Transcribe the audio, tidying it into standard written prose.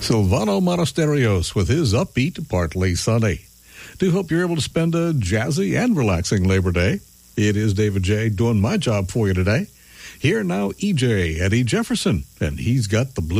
Silvano Monasterios with his upbeat, partly sunny. Do hope you're able to spend a jazzy and relaxing Labor Day. It is David J. doing my job for you today. Here now, EJ, Eddie Jefferson, and he's got the blues.